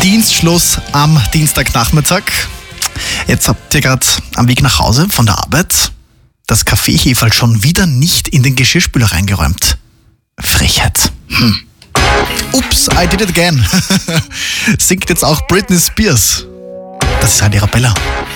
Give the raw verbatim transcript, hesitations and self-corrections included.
Dienstschluss am Dienstagnachmittag. Jetzt habt ihr gerade am Weg nach Hause von der Arbeit das Kaffeeheferl schon wieder nicht in den Geschirrspüler reingeräumt. Frechheit. Hm. Ups, I did it again. Singt jetzt auch Britney Spears. Das ist halt Arabella.